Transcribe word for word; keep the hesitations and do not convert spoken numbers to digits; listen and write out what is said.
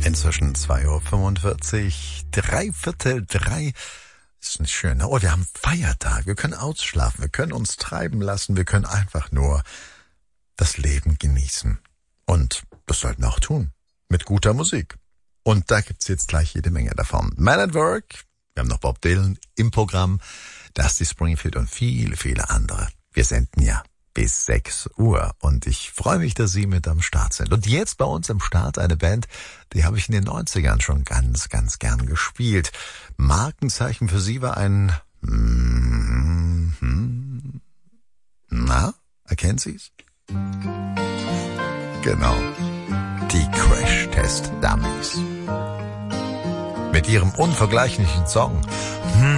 Inzwischen zwei Uhr fünfundvierzig, drei Viertel drei. Ist nicht schön. Oh, wir haben Feiertag. Wir können ausschlafen. Wir können uns treiben lassen. Wir können einfach nur das Leben genießen. Und das sollten wir auch tun. Mit guter Musik. Und da gibt's jetzt gleich jede Menge davon. Man at Work. Wir haben noch Bob Dylan im Programm. Dusty Springfield und viele, viele andere. Wir senden ja bis sechs Uhr. Und ich freue mich, dass Sie mit am Start sind. Und jetzt bei uns am Start eine Band, die habe ich in den neunzigern schon ganz, ganz gern gespielt. Markenzeichen für sie war ein... Mm-hmm. Na, erkennen Sie's? Genau. Die Crash Test Dummies. Mit ihrem unvergleichlichen Song... Hmm.